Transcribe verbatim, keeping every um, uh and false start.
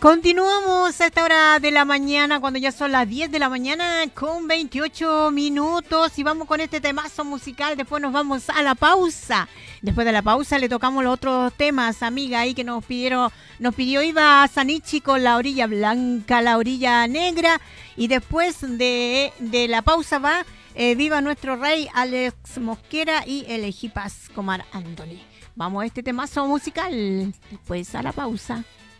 Continuamos a esta hora de la mañana, cuando ya son las diez de la mañana con veintiocho minutos, y vamos con este temazo musical. Después nos vamos a la pausa. Después de la pausa le tocamos los otros temas, amiga, ahí que nos pidieron, nos pidió Iva Sanichi con La Orilla Blanca, La Orilla Negra, y después de, de la pausa va eh, Viva Nuestro Rey, Alex Mosquera, y El Ejipaz con Mar Anthony. Vamos a este temazo musical, después a la pausa.